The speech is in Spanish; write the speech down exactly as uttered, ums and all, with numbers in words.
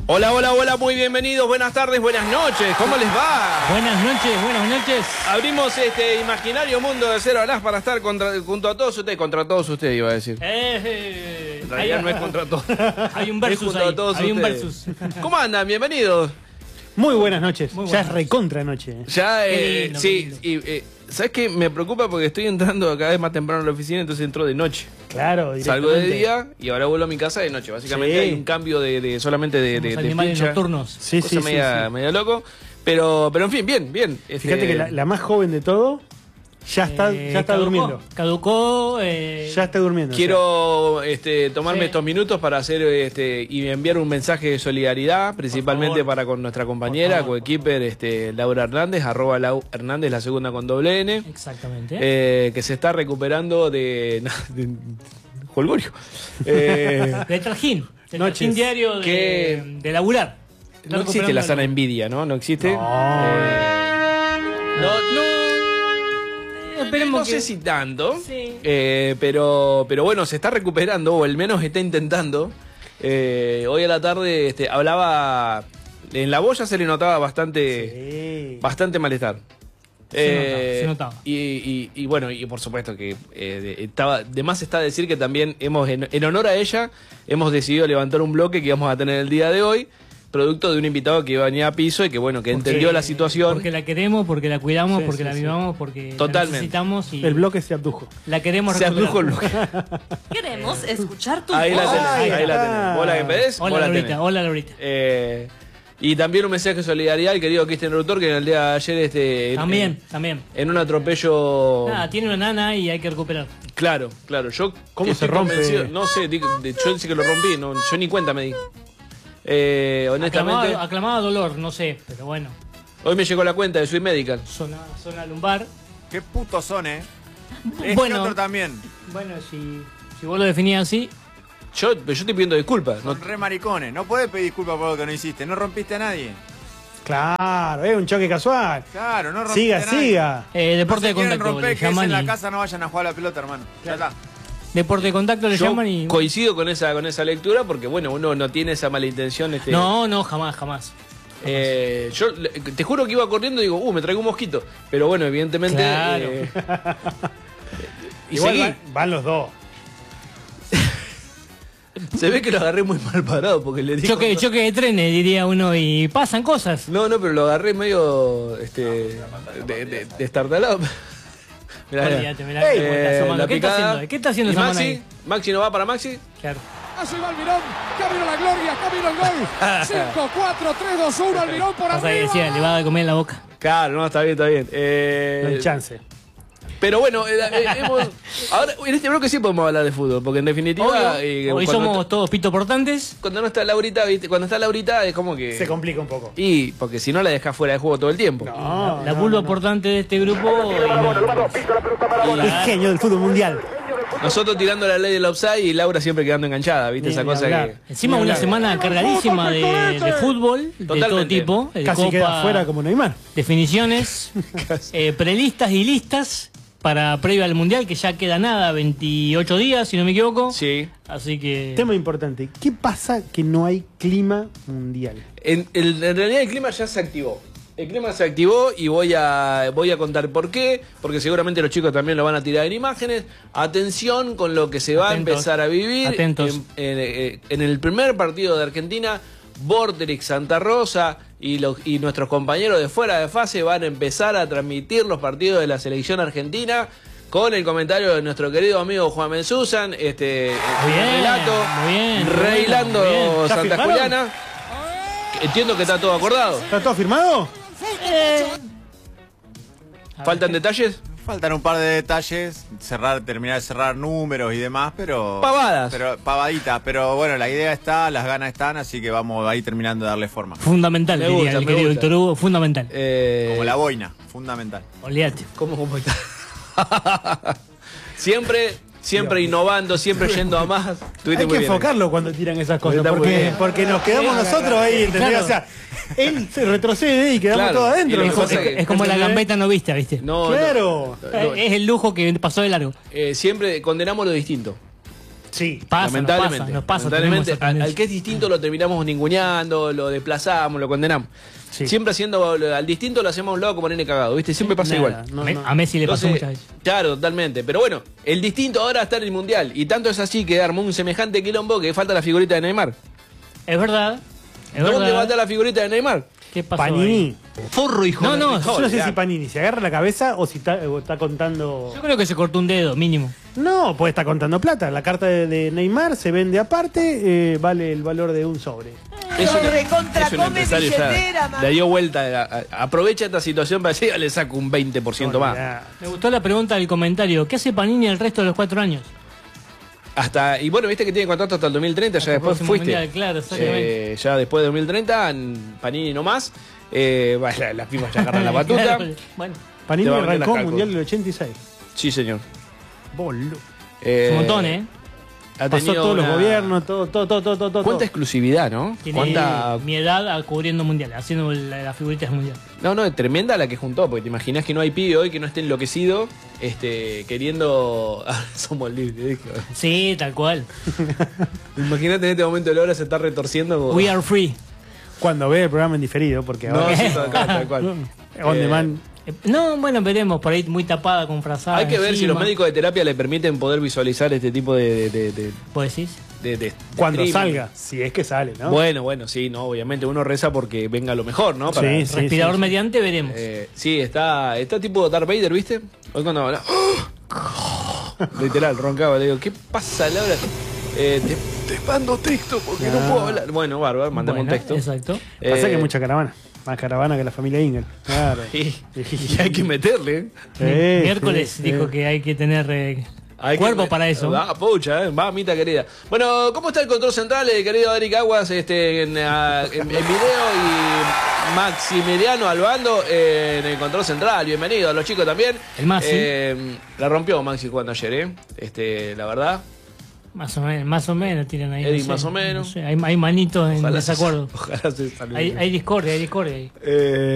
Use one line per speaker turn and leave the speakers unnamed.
Hola, hola, hola, muy bienvenidos, buenas tardes, buenas noches, ¿cómo les va?
Buenas noches, buenas noches.
Abrimos este imaginario mundo de Cero a Las para estar contra, junto a todos ustedes, contra todos ustedes iba a decir.
Eh, eh,
En realidad
hay,
no es contra todos.
Hay un
Es
versus
junto a
ahí,
todos
hay un
ustedes.
versus.
¿Cómo andan? Bienvenidos.
Muy buenas noches.
Muy
Ya
buenas
es recontra noche.
Ya,
Qué
eh,
lindo,
sí,
qué lindo.
y eh, ¿sabes qué? Me preocupa porque estoy entrando cada vez más temprano a la oficina, entonces entro de noche.
Claro,
Salgo de
directamente.
día y ahora vuelvo a mi casa de noche. Básicamente
Sí.
hay un cambio de, de solamente de, de,
Los
de
animales
ficha.
nocturnos.
Sí,
Cosa
sí, sí,
media,
sí.
media loco. Pero, pero en fin, bien, bien. Este,
Fíjate que la, la más joven de todo ya está,
Eh,
ya está
caducó,
durmiendo.
Caducó. Eh,
Ya está durmiendo.
Quiero este, tomarme
Sí.
estos minutos para hacer este, y enviar un mensaje de solidaridad, principalmente
favor.
para con nuestra compañera,
Por favor,
coequiper este, Laura Hernández, arroba Lau Hernández, la segunda con doble N,
Exactamente.
eh, que se está recuperando de... de Holgorio. Eh,
De Trajín. De
Noches.
Trajín diario de,
Que-
de laburar. Está
no existe la
recuperando
sana
el-
envidia, ¿no? No existe.
No.
Eh, no, no,
Esperemos
no
que...
sé si tanto,
Sí.
eh, pero, pero bueno, se está recuperando, o al menos está intentando. Eh, hoy a la tarde este, hablaba, en la voz ya se le notaba bastante,
Sí.
bastante malestar.
Se notaba, se notaba.
Y, y- y bueno, y por supuesto que eh, de, estaba, de más está decir que también hemos, en, en honor a ella, hemos decidido levantar un bloque que íbamos a tener el día de hoy, producto de un invitado que iba a venir a piso y que bueno, que
Porque-
entendió la situación.
Porque la queremos, porque la cuidamos,
Sí,
porque
sí,
la
sí.
vivamos, porque
Totalmente.
la necesitamos y
El bloque se abdujo.
la queremos
Se
recuperar.
abdujo el bloque.
Queremos escuchar tu
Ahí la
voz.
tenés,
Ahí
ahí la
está.
tenés. Vos la que pedés, vos
Hola
la
Laurita,
tenés.
hola Laurita.
Eh, y también un mensaje de solidaridad al querido Cristian Rutor, que en el día de ayer este, en-
También, también.
en un atropello.
Nada, tiene una nana y hay que recuperar.
Claro, claro. Yo
¿Cómo
estoy
se rompe?
convencido- No sé, di- de- yo dice que lo rompí, no, yo ni cuenta me di. Eh, honestamente,
Aclamaba, aclamaba dolor, no sé, pero bueno.
hoy me llegó la cuenta de Sweet Medical.
Zona, zona lumbar.
Qué putos son, eh. Este
Bueno.
otro también.
Bueno, si, si vos lo definías así,
Yo, yo estoy pidiendo disculpas. No,
Son re maricones. No podés pedir disculpas por lo que no hiciste. No rompiste a nadie.
Claro, es un choque casual.
Claro, no rompiste
Siga,
a nadie.
siga.
eh,
No
deporte
se
de
quieren
contacto
romper,
le
que es
llaman
en la
y,
casa no vayan a jugar a la pelota, hermano. Ya está.
deporte de contacto le
yo
llaman y
coincido con esa, con esa lectura porque bueno, uno no tiene esa mala intención. Este,
no, no, jamás, jamás.
Eh, yo le- te juro que iba corriendo y digo, uh, me traigo un mosquito. Pero bueno, evidentemente.
Claro.
eh, y
Igual
seguí.
van, van los dos.
Se ve que lo agarré muy mal parado porque le dije.
Choque, choque de trenes, diría uno, y pasan cosas.
No, no, pero lo agarré medio. Este. De, de, destartalado. Mirá, mirá.
Olvídate, mirá cómo está
Eh,
asomando.
la
¿Qué está
picada.
haciendo? ¿Qué está haciendo
¿Y
esa mano
Maxi?
ahí?
¿Maxi no va para Maxi?
Claro.
Así va Almirón, camino a la gloria, camino al gol. cinco, cuatro, tres, dos, uno, Almirón por
Pasa que
arriba.
decía, le va a dar de comer en la boca.
Claro, no, está bien, está bien. Eh,
No hay chance.
Pero bueno, eh, eh, hemos- ahora en este bloque sí podemos hablar de fútbol, porque en definitiva.
Obvio,
eh,
hoy
cuando
somos
está-
todos pito portantes.
Cuando no está Laurita, ¿viste? Cuando está Laurita es como que.
Se complica un poco.
Y porque si no la dejas fuera de juego todo el tiempo.
No,
La
no,
vulva
no.
portante de este grupo.
El genio del fútbol mundial.
Nosotros tirando la ley del offside y Laura siempre quedando enganchada, ¿viste?
Ni-
Esa
ni
cosa
hablar.
que.
Encima
Ni
una
hablar.
semana cargadísima de, de fútbol, de todo
Totalmente.
tipo. de
Casi
Copa,
queda afuera como Neymar.
definiciones, eh, prelistas y listas para previo al Mundial, que ya queda nada, veintiocho días, si no me equivoco.
Sí.
Así que...
Tema importante. ¿Qué pasa que no hay clima mundial?
En, en- en realidad el clima ya se activó. El clima se activó y voy a, voy a contar por qué, porque seguramente los chicos también lo van a tirar en imágenes. Atención con lo que se va
Atentos.
a empezar a vivir.
Atentos.
En, en- eh, en el primer partido de Argentina, Vorterix Santa Rosa y, los, y nuestros compañeros de fuera de fase van a empezar a transmitir los partidos de la selección argentina con el comentario de nuestro querido amigo Juan Mensusan, este
Muy
el
bien,
relato,
muy bien, muy
Reilando
bueno, muy bien.
¿Ya
Santa
firmaron?
Juliana. Entiendo que está todo acordado.
¿Está todo firmado?
¿Faltan detalles?
Faltan un par de detalles, cerrar, terminar de cerrar números y demás, pero.
Pavadas.
Pero pavaditas, pero bueno, la idea está, las ganas están, así que vamos ahí terminando de darle forma.
Fundamental,
Me
diría
gusta,
el
me
querido
gusta.
Víctor Hugo, fundamental.
Eh,
Como la boina, fundamental.
Olvídate.
¿Cómo, cómo está? siempre, siempre innovando, siempre yendo a más. Estuviste
Hay
muy
que
bien.
enfocarlo cuando tiran esas cosas.
Está muy
Porque,
bien.
porque nos quedamos nosotros ahí, ¿entendés?
Claro.
O sea, él se retrocede y quedamos
Claro.
todos adentro.
Y lo que
Es, co-
pasa
nosotros.
que-
es como la
¿Entendés?
gambeta no vista, ¿viste?
No,
Claro.
no, no,
Eh, es el lujo que pasó de largo.
eh, siempre condenamos lo distinto.
Sí.
Pasa, nos
lamentablemente.
pasa, nos pasa,
lamentablemente,
tenemos esa
al,
tendencia.
al que es distinto lo terminamos ninguneando, lo desplazamos, lo condenamos.
Sí.
Siempre haciendo al distinto lo hacemos a un lado como nene cagado, ¿viste? Siempre pasa
Nada,
igual.
no,
Me-
no.
A Messi le pasó
Entonces,
muchas veces.
claro, totalmente. Pero bueno, el distinto ahora está en el Mundial. Y tanto es así que armó un semejante quilombo que falta la figurita de Neymar.
Es verdad. Es
¿Dónde
verdad.
va a estar la figurita de Neymar?
¿Qué pasó
Panini.
Forro, hijo
No,
de-
no,
Yo no sé
ya.
si Panini se agarra la cabeza o si está, o está contando.
ahí? Yo creo que se cortó un dedo, mínimo.
No, pues está contando plata. La carta de, de Neymar se vende aparte, eh, vale el valor de un sobre.
Es un,
recontra
es un
come
empresario ya.
billetera, man.
Le dio vuelta. a- a- aprovecha esta situación para decir, le saco un veinte por ciento más.
Olvidá.
Me gustó la pregunta del comentario. ¿Qué hace Panini el resto de los cuatro años?
Hasta, y bueno, viste que tiene contrato hasta el dos mil treinta,
Hasta
ya
el
después
próximo
fuiste.
mundial, claro, exactamente.
Eh, ya después de dos mil treinta, en Panini no más. Eh, bueno, la- las pibas ya agarran la batuta.
Claro, bueno,
Panini
Te va a meter
arrancó
las cálculos.
Mundial del ochenta y seis.
Sí, señor.
Boludo.
Eh,
es un montón, ¿eh?
Ha
Pasó
tenido
todos los
una-
gobiernos, todo, todo, todo, todo, todo.
¿Cuánta exclusividad, no?
Tiene
¿Cuánta...
mi edad a cubriendo mundial, haciendo la- las figuritas del mundial.
No, no, es tremenda la que juntó, porque te imaginas que no hay pibe hoy que no esté enloquecido, este, queriendo... Ah, somos libres, dije.
Sí, tal cual.
Imagínate en este momento el hora se está retorciendo. como-
We are free.
Cuando ve el programa en diferido, porque
No,
ahora
sí, tal cual, tal cual.
on
Eh,
demand.
Eh, No, bueno, veremos. Por ahí muy tapada con frazadas.
Hay que ver si
encima.
los médicos de terapia le permiten poder visualizar este tipo de... de, de, de-
¿Vos decís?
de- de- de
Cuando
streaming.
salga, si es que sale, ¿no?
Bueno, bueno, sí, no, obviamente uno reza porque venga lo mejor, ¿no? Para-
Sí, sí.
Respirador mediante, veremos.
Eh, sí, está, está tipo Darth Vader, ¿viste? Hoy cuando habla. Literal, roncaba, le digo, ¿qué pasa, Laura? Eh, te, te mando texto porque no
Ah.
puedo hablar. Bueno, bárbaro, mandame
Bueno,
un texto.
Exacto.
Pasa
Eh,
que hay mucha caravana. Más caravana que la familia Ingel. Claro.
Y, y hay que meterle. ¿eh?
Sí,
Miércoles
sí,
dijo
sí.
que hay que tener eh,
Hay que
cuerpo
met-
para eso.
Va, pucha, ¿eh? Va, mamita querida. Bueno, ¿cómo está el control central, eh, querido Eric Aguas, este, en, ah, en- en video y Maximiliano Albando eh, en el control central? Bienvenido, a los chicos también.
El Maxi.
Eh, la rompió Maxi jugando ayer, ¿eh? Este, la verdad.
Más o menos, más o menos tiran ahí.
Eric,
no sé,
más o menos.
no sé, hay, hay manitos en
Ojalá se-
desacuerdo.
Ojalá se salga
Hay,
bien.
hay discordia, hay discordia ahí.
Eh,